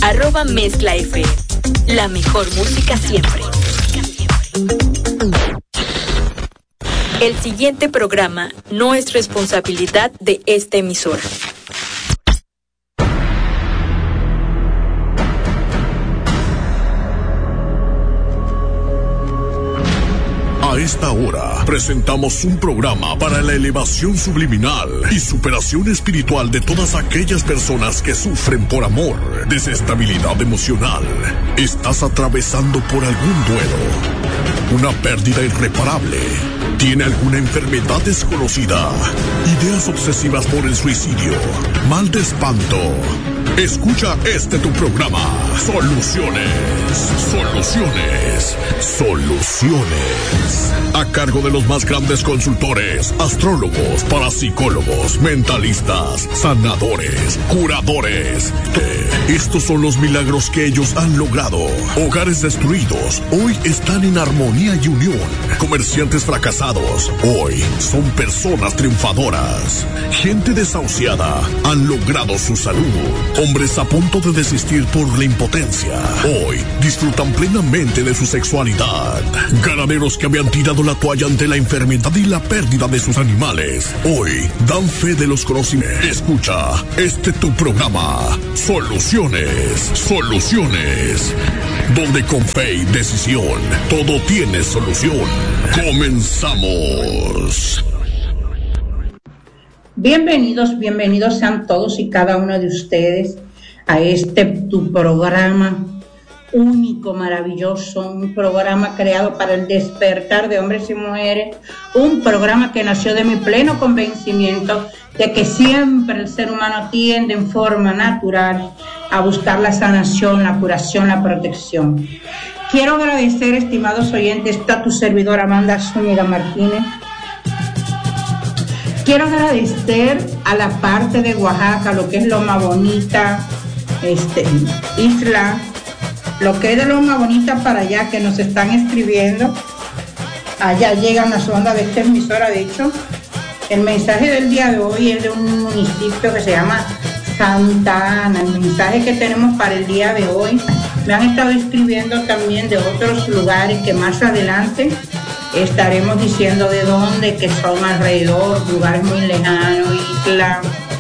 @mezclafm. La mejor música siempre. El siguiente programa no es responsabilidad de esta emisora. A esta hora presentamos un programa para la elevación subliminal y superación espiritual de todas aquellas personas que sufren por amor, desestabilidad emocional. ¿Estás atravesando por algún duelo? ¿Una pérdida irreparable? ¿Tiene alguna enfermedad desconocida? ¿Ideas obsesivas por el suicidio? ¿Mal de espanto? Escucha tu programa. Soluciones. A cargo de los más grandes consultores, astrólogos, parapsicólogos, mentalistas, sanadores, curadores. Estos son los milagros que ellos han logrado. Hogares destruidos, hoy están en armonía y unión. Comerciantes fracasados, hoy son personas triunfadoras. Gente desahuciada, han logrado su salud. Hombres a punto de desistir por la impotencia, hoy disfrutan plenamente de su sexualidad. Ganaderos que habían tirado la toalla ante la enfermedad y la pérdida de sus animales, hoy dan fe de los conocimientos. Escucha tu programa, Soluciones, donde con fe y decisión todo tiene solución. Comenzamos. Bienvenidos sean todos y cada uno de ustedes a tu programa único, maravilloso, un programa creado para el despertar de hombres y mujeres, un programa que nació de mi pleno convencimiento de que siempre el ser humano tiende en forma natural a buscar la sanación, la curación, la protección. Quiero agradecer, estimados oyentes, a tu servidora Amanda Zúñiga Martínez. Quiero agradecer a la parte de Oaxaca, lo que es Loma Bonita, Isla, lo que es de Loma Bonita para allá, que nos están escribiendo. Allá llegan las ondas de esta emisora. De hecho, el mensaje del día de hoy es de un municipio que se llama Santa Ana. El mensaje que tenemos para el día de hoy, me han estado escribiendo también de otros lugares que más adelante estaremos diciendo de dónde, que son alrededor, lugares muy lejanos, Isla,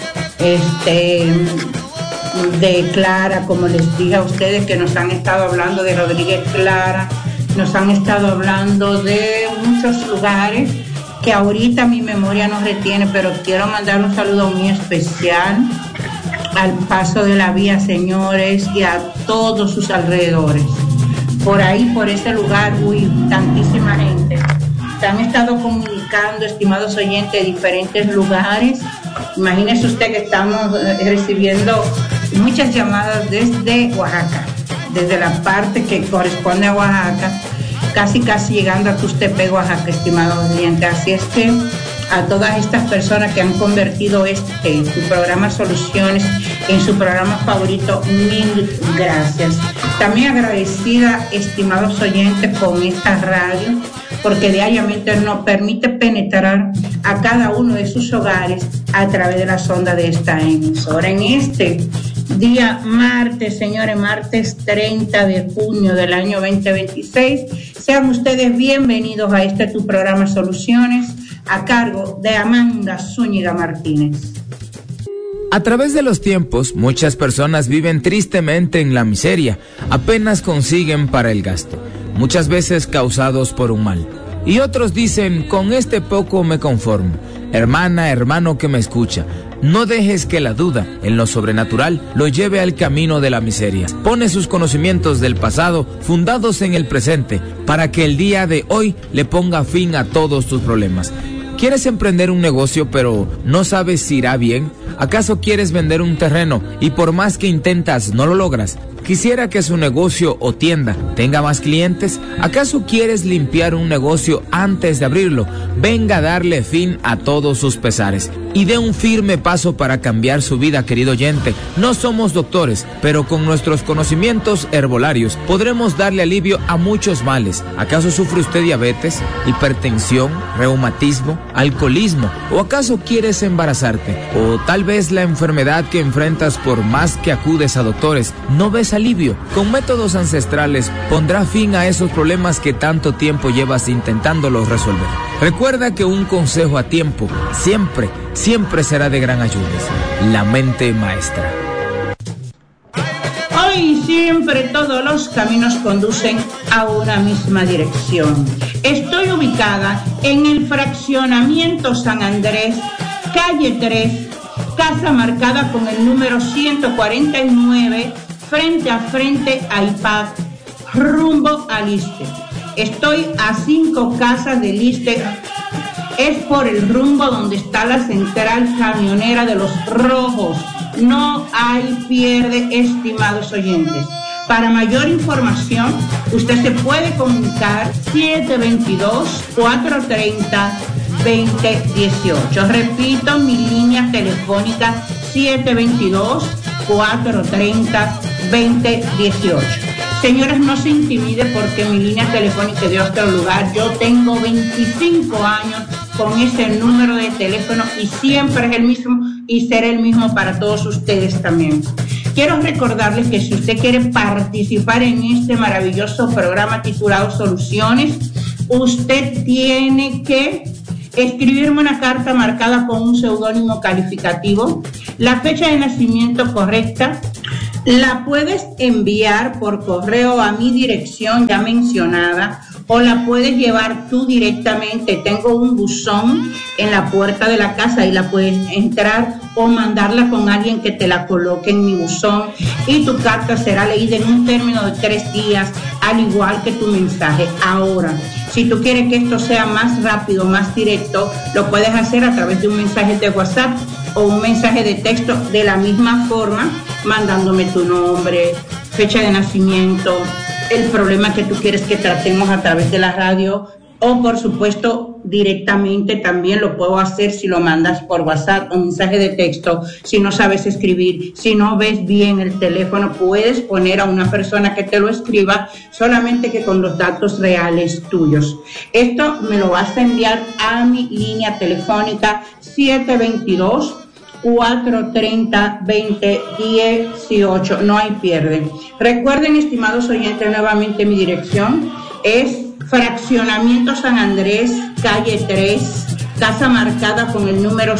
de Clara, como les dije a ustedes, que nos han estado hablando de Rodríguez Clara, nos han estado hablando de muchos lugares que ahorita mi memoria no retiene, pero quiero mandar un saludo muy especial al Paso de la Vía, señores, y a todos sus alrededores. Por ahí, por ese lugar, tantísima gente. Se han estado comunicando, estimados oyentes, de diferentes lugares. Imagínese usted que estamos recibiendo muchas llamadas desde Oaxaca, desde la parte que corresponde a Oaxaca, casi llegando a Tuxtepec, Oaxaca, estimados oyentes. Así es que a todas estas personas que han convertido su programa Soluciones en su programa favorito, mil gracias. También agradecida, estimados oyentes, con esta radio, porque diariamente nos permite penetrar a cada uno de sus hogares a través de las ondas de esta emisora. En este día martes, señores, martes 30 de junio del año 2026, sean ustedes bienvenidos a tu programa Soluciones, a cargo de Amanda Zúñiga Martínez. A través de los tiempos, muchas personas viven tristemente en la miseria, apenas consiguen para el gasto, muchas veces causados por un mal. Y otros dicen, con este poco me conformo. Hermana, hermano que me escucha, no dejes que la duda en lo sobrenatural lo lleve al camino de la miseria. Pone sus conocimientos del pasado fundados en el presente para que el día de hoy le ponga fin a todos tus problemas. ¿Quieres emprender un negocio pero no sabes si irá bien? ¿Acaso quieres vender un terreno y por más que intentas no lo logras? ¿Quisiera que su negocio o tienda tenga más clientes? ¿Acaso quieres limpiar un negocio antes de abrirlo? Venga a darle fin a todos sus pesares. y dé un firme paso para cambiar su vida, querido oyente. No somos doctores, pero con nuestros conocimientos herbolarios podremos darle alivio a muchos males. ¿Acaso sufre usted diabetes, hipertensión, reumatismo, alcoholismo? ¿O acaso quieres embarazarte? ¿O tal vez la enfermedad que enfrentas, por más que acudes a doctores, no ves alivio? Con métodos ancestrales pondrá fin a esos problemas que tanto tiempo llevas intentándolos resolver. Recuerda que un consejo a tiempo siempre será de gran ayuda. La mente maestra. Hoy siempre todos los caminos conducen a una misma dirección. Estoy ubicada en el fraccionamiento San Andrés, calle 3, casa marcada con el número 149, frente a frente a IPAC, rumbo al Iste. Estoy a 5 casas del Iste. Es por el rumbo donde está la central camionera de Los Rojos. No hay pierde, estimados oyentes. Para mayor información, usted se puede comunicar 722-430-2018. Repito, mi línea telefónica 722-430-2018. Señores, no se intimide porque mi línea telefónica es de otro lugar. Yo tengo 25 años con ese número de teléfono y siempre es el mismo y será el mismo para todos ustedes también. Quiero recordarles que si usted quiere participar en este maravilloso programa titulado Soluciones, usted tiene que escribirme una carta marcada con un seudónimo calificativo, la fecha de nacimiento correcta. La puedes enviar por correo a mi dirección ya mencionada o la puedes llevar tú directamente. Tengo un buzón en la puerta de la casa y la puedes entrar o mandarla con alguien que te la coloque en mi buzón y tu carta será leída en un término de 3 días, al igual que tu mensaje. Ahora, si tú quieres que esto sea más rápido, más directo, lo puedes hacer a través de un mensaje de WhatsApp o un mensaje de texto de la misma forma, mandándome tu nombre, fecha de nacimiento, el problema que tú quieres que tratemos a través de la radio, o por supuesto directamente también lo puedo hacer si lo mandas por WhatsApp o mensaje de texto. Si no sabes escribir, si no ves bien el teléfono, puedes poner a una persona que te lo escriba, solamente que con los datos reales tuyos. Esto me lo vas a enviar a mi línea telefónica 722-430-2018. No hay pierde. Recuerden, estimados oyentes, nuevamente mi dirección es Fraccionamiento San Andrés, calle 3, casa marcada con el número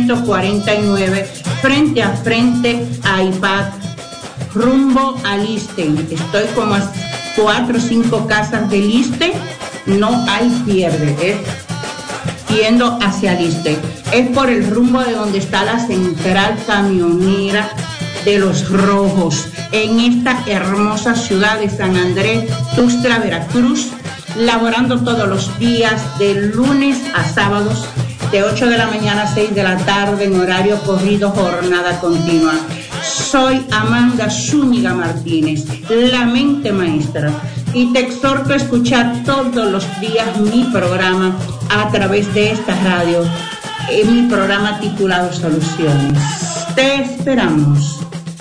149, frente a frente a IPAC, rumbo al Iste. Estoy como a 4 o 5 casas del Iste, no hay pierde, yendo hacia el Iste. Es por el rumbo de donde está la central camionera de Los Rojos, en esta hermosa ciudad de San Andrés, Tuxtla, Veracruz, laborando todos los días de lunes a sábados, de 8 de la mañana a 6 de la tarde, en horario corrido, jornada continua. Soy Amanda Zúñiga Martínez, la mente maestra, y te exhorto a escuchar todos los días mi programa a través de esta radio, mi programa titulado Soluciones. Te esperamos.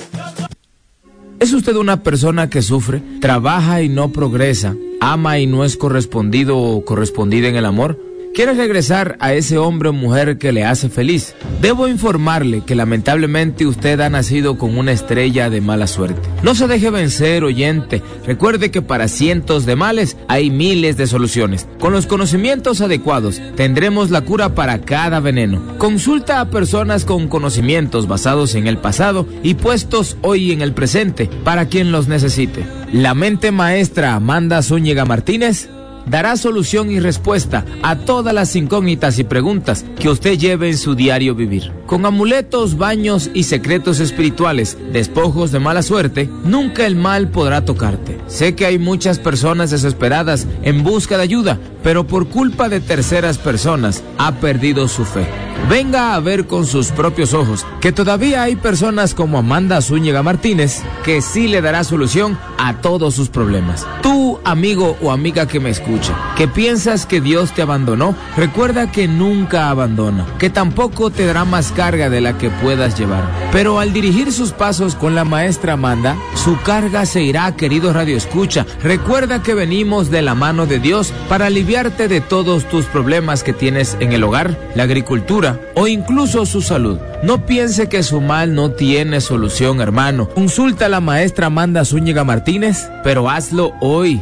¿Es usted una persona que sufre, trabaja y no progresa, ama y no es correspondido o correspondida en el amor? ¿Quiere regresar a ese hombre o mujer que le hace feliz? Debo informarle que lamentablemente usted ha nacido con una estrella de mala suerte. No se deje vencer, oyente. Recuerde que para cientos de males hay miles de soluciones. Con los conocimientos adecuados tendremos la cura para cada veneno. Consulta a personas con conocimientos basados en el pasado y puestos hoy en el presente para quien los necesite. La mente maestra Amanda Zúñiga Martínez dará solución y respuesta a todas las incógnitas y preguntas que usted lleve en su diario vivir. Con amuletos, baños y secretos espirituales, despojos de mala suerte, nunca el mal podrá tocarte. Sé que hay muchas personas desesperadas en busca de ayuda, pero por culpa de terceras personas ha perdido su fe. Venga a ver con sus propios ojos que todavía hay personas como Amanda Zúñiga Martínez que sí le dará solución a todos sus problemas. Tú amigo o amiga que me escucha, que piensas que Dios te abandonó, recuerda que nunca abandona, que tampoco te dará más carga de la que puedas llevar. Pero al dirigir sus pasos con la maestra Amanda, su carga se irá, querido Radio Escucha. Recuerda que venimos de la mano de Dios para aliviarte de todos tus problemas que tienes en el hogar, la agricultura o incluso su salud. No piense que su mal no tiene solución, hermano. Consulta a la maestra Amanda Zúñiga Martínez, pero hazlo hoy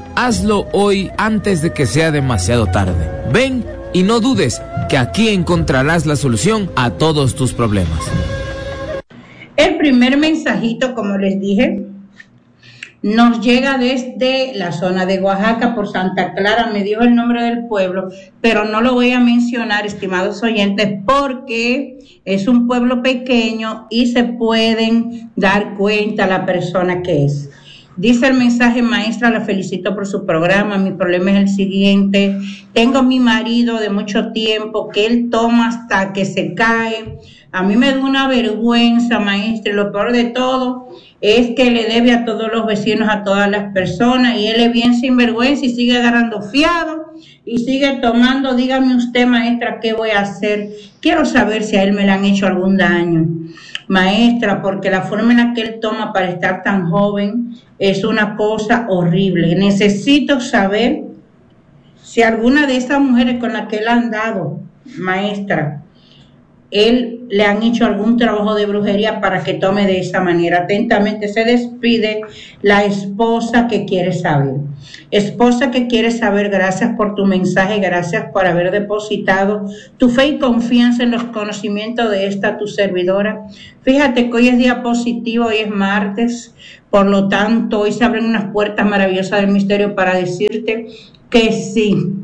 antes de que sea demasiado tarde. Ven y no dudes que aquí encontrarás la solución a todos tus problemas. El primer mensajito, como les dije, nos llega desde la zona de Oaxaca, por Santa Clara. Me dijo el nombre del pueblo, pero no lo voy a mencionar, estimados oyentes, porque es un pueblo pequeño y se pueden dar cuenta la persona que es. Dice el mensaje: maestra, la felicito por su programa. Mi problema es el siguiente: tengo a mi marido de mucho tiempo que él toma hasta que se cae. A mí me da una vergüenza, maestra, y lo peor de todo es que le debe a todos los vecinos, a todas las personas, y él es bien sinvergüenza y sigue agarrando fiado y sigue tomando. Dígame usted, maestra, ¿qué voy a hacer? Quiero saber si a él me le han hecho algún daño, maestra, porque la forma en la que él toma para estar tan joven es una cosa horrible. Necesito saber si alguna de esas mujeres con las que él ha andado, maestra, él le han hecho algún trabajo de brujería para que tome de esa manera. Atentamente se despide la esposa que quiere saber. Esposa que quiere saber, gracias por tu mensaje, gracias por haber depositado tu fe y confianza en los conocimientos de esta tu servidora. Fíjate que hoy es día positivo, hoy es martes, por lo tanto hoy se abren unas puertas maravillosas del misterio para decirte que sí.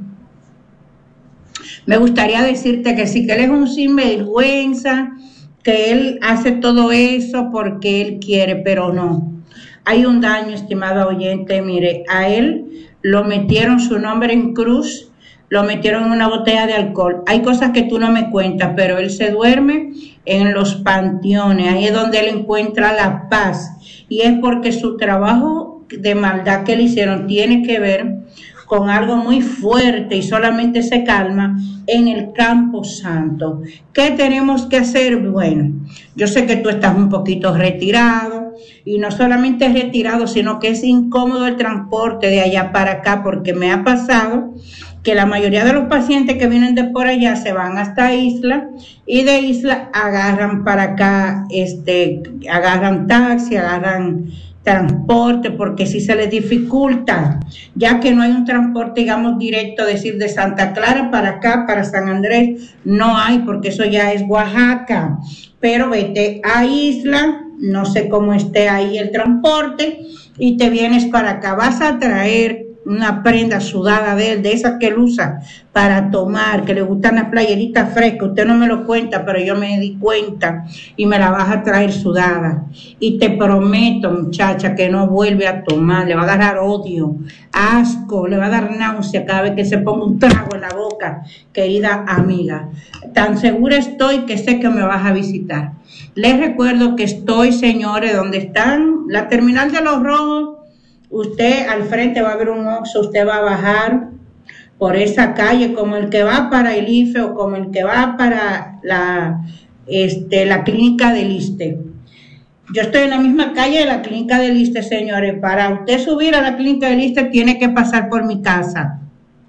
Me gustaría decirte que sí, que él es un sinvergüenza, que él hace todo eso porque él quiere, pero no. Hay un daño, estimada oyente. Mire, a él lo metieron su nombre en cruz, lo metieron en una botella de alcohol. Hay cosas que tú no me cuentas, pero él se duerme en los panteones. Ahí es donde él encuentra la paz. Y es porque su trabajo de maldad que le hicieron tiene que ver con algo muy fuerte y solamente se calma en el campo santo. ¿Qué tenemos que hacer? Bueno, yo sé que tú estás un poquito retirado, y no solamente retirado, sino que es incómodo el transporte de allá para acá, porque me ha pasado que la mayoría de los pacientes que vienen de por allá se van hasta Isla, y de Isla agarran para acá, agarran taxi, agarran transporte, porque si se les dificulta, ya que no hay un transporte, digamos, directo, decir de Santa Clara para acá, para San Andrés, no hay, porque eso ya es Oaxaca. Pero vete a Isla, no sé cómo esté ahí el transporte, y te vienes para acá. Vas a traer una prenda sudada de él, de esas que él usa para tomar, que le gustan las playeritas frescas. Usted no me lo cuenta, pero yo me di cuenta, y me la vas a traer sudada. Y te prometo, muchacha, que no vuelve a tomar. Le va a agarrar odio, asco, le va a dar náusea cada vez que se ponga un trago en la boca, querida amiga. Tan segura estoy que sé que me vas a visitar. Les recuerdo que estoy, señores, donde están la terminal de Los Rojos. Usted al frente va a ver un Oxxo, usted va a bajar por esa calle como el que va para el IFE o como el que va para la clínica del ISSSTE. Yo estoy en la misma calle de la clínica del ISSSTE, señores. Para usted subir a la clínica del ISSSTE tiene que pasar por mi casa.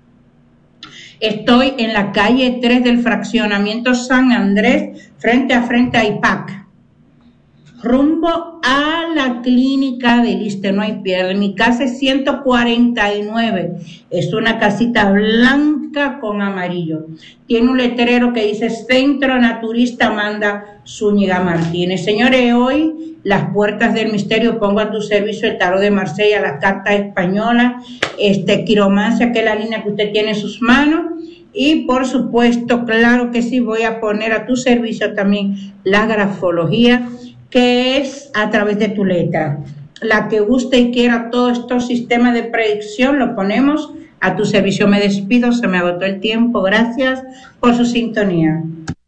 Estoy en la calle 3 del fraccionamiento San Andrés, frente a IPAC. Rumbo a la clínica del ISSSTE, no hay pierde. Mi casa es 149, es una casita blanca con amarillo. Tiene un letrero que dice Centro Naturista Amanda Zúñiga Martínez. Señores, hoy las puertas del misterio pongo a tu servicio el tarot de Marsella, las cartas españolas, quiromancia, que es la línea que usted tiene en sus manos. Y por supuesto, claro que sí, voy a poner a tu servicio también la grafología, que es a través de tu letra. La que guste y quiera todos estos sistemas de predicción, lo ponemos a tu servicio. Me despido, se me agotó el tiempo. Gracias por su sintonía.